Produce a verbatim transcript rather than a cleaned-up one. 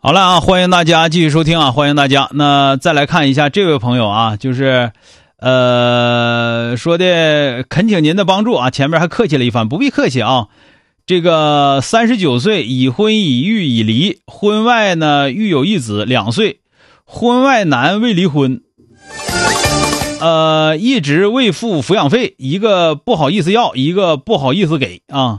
好了啊，欢迎大家继续收听啊，欢迎大家。那再来看一下这位朋友啊，就是呃说的恳请您的帮助啊，前面还客气了一番，不必客气啊。这个三十九岁，已婚已育已离，婚外呢育有一子两岁，婚外男未离婚，呃一直未付抚养费，一个不好意思要，一个不好意思给啊。